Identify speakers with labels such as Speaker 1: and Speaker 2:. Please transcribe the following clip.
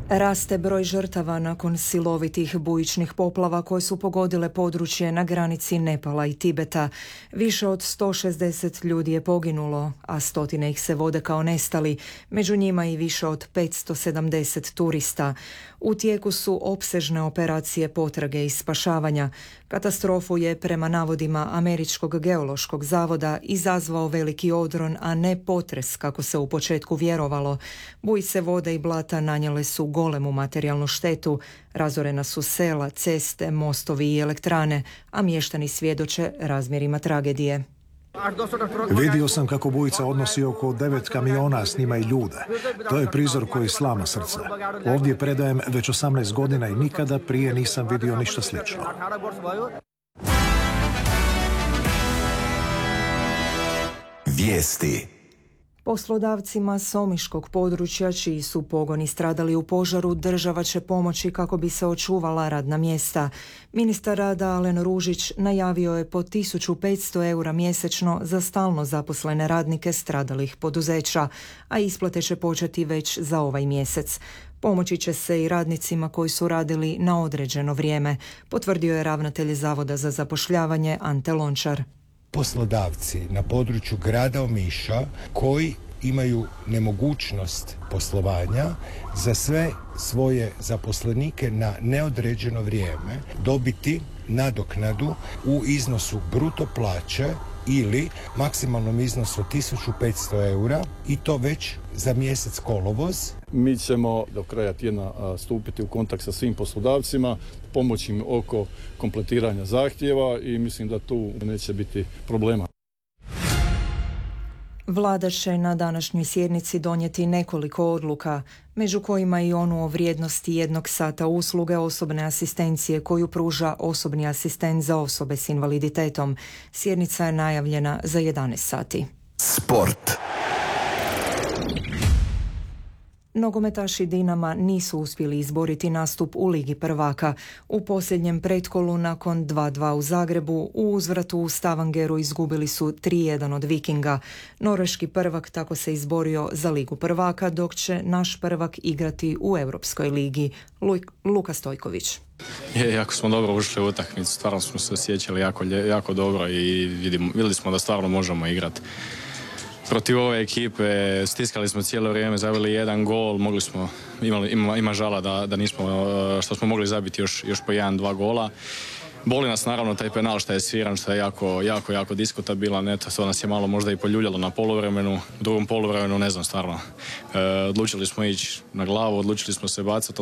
Speaker 1: Raste broj žrtava nakon silovitih bujičnih poplava koje su pogodile područje na granici Nepala i Tibeta. Više od 160 ljudi je poginulo, a stotine ih se vode kao nestali, među njima i više od 570 turista. U tijeku su opsežne operacije potrage i spašavanja. Katastrofu je, prema navodima Američkog geološkog zavoda, izazvao veliki odron, a ne potres, kako se u početku vjerovalo. Bujice vode i blata nanijele su golemu materijalnu štetu, razorena su sela, ceste, mostovi i elektrane, a mještani svjedoče razmjerima tragedije.
Speaker 2: Vidio sam kako bujica odnosi oko 9 kamiona, s njima i ljude. To je prizor koji slama srce. Ovdje predajem već 18 godina i nikada prije nisam vidio ništa slično.
Speaker 3: Vijesti.
Speaker 1: Poslodavcima s omiškog područja, čiji su pogoni stradali u požaru, država će pomoći kako bi se očuvala radna mjesta. Ministar rada Alen Ružić najavio je po 1500 eura mjesečno za stalno zaposlene radnike stradalih poduzeća, a isplate će početi već za ovaj mjesec. Pomoći će se i radnicima koji su radili na određeno vrijeme, potvrdio je ravnatelj Zavoda za zapošljavanje Ante Lončar.
Speaker 4: Poslodavci na području grada Omiša koji imaju nemogućnost poslovanja za sve svoje zaposlenike na neodređeno vrijeme dobiti nadoknadu u iznosu bruto plaće ili maksimalnom iznosu 1500 eura i to već za mjesec kolovoz.
Speaker 5: Mi ćemo do kraja tjedna stupiti u kontakt sa svim poslodavcima, pomoći im oko kompletiranja zahtjeva i mislim da tu neće biti problema.
Speaker 1: Vlada će na današnjoj sjednici donijeti nekoliko odluka, među kojima i onu o vrijednosti 1 sata usluge osobne asistencije koju pruža osobni asistent za osobe s invaliditetom. Sjednica je najavljena za 11 sati.
Speaker 3: Sport.
Speaker 1: Nogometaši Dinama nisu uspjeli izboriti nastup u Ligi prvaka. U posljednjem pretkolu nakon 2:2 u Zagrebu u uzvratu u Stavangeru izgubili su 3:1 od Vikinga. Norveški prvak tako se izborio za Ligu prvaka, dok će naš prvak igrati u Europskoj ligi. Luka Stojković.
Speaker 6: Jako smo dobro ušli u utakmicu, stvarno smo se osjećali jako dobro i vidjeli smo da stvarno možemo igrati. Protiv ove ekipe stiskali smo cijelo vrijeme, zabili 1 gol, ima žala da nismo, što smo mogli zabiti još po 1-2 gola. Boli nas naravno taj penal što je sviran, što je jako diskutabilan. Eto, to nas je malo možda i poljuljalo na poluvremenu, u drugom poluvremenu ne znam stvarno. Odlučili smo ići na glavu, odlučili smo se bacati,